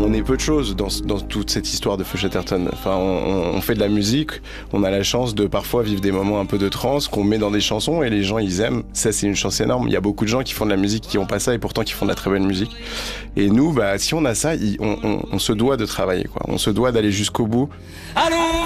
on est peu de choses dans toute cette histoire de Feu Chatterton. Enfin, on fait de la musique, on a la chance de parfois vivre des moments un peu de transe qu'on met dans des chansons et les gens ils aiment. Ça c'est une chance énorme. Il y a beaucoup de gens qui font de la musique qui ont pas ça et pourtant qui font de la très bonne musique. Et nous, si on a ça, on se doit de travailler, quoi. On se doit d'aller jusqu'au bout. Allons